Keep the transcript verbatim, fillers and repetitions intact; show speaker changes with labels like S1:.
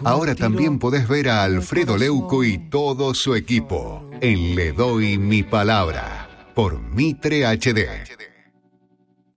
S1: Ahora también podés ver a Alfredo Leuco y todo su equipo en Le Doy Mi Palabra por Mitre H D.